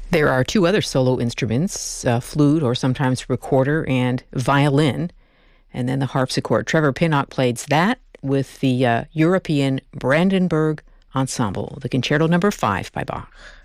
There are two other solo instruments, flute or sometimes recorder and violin, and then the harpsichord. Trevor Pinnock plays that with the European Brandenburg Ensemble, the Concerto No. 5 by Bach.